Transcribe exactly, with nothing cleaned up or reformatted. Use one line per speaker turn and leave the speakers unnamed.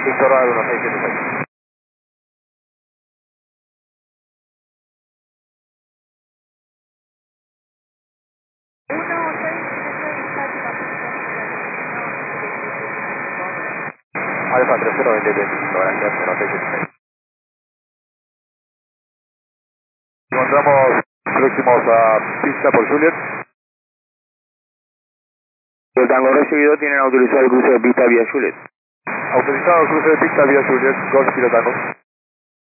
Víctor Radar uno seis siete seis. Alfa tres uno veinte veinticinco, gracias, uno seis siete seis. Encontramos próximos a pista por Juliet.
El tango recibido tienen autorizado el cruce de pista vía Juliet.
Autorizado cruce de pista vía Juliet, Golf Kilo Tango.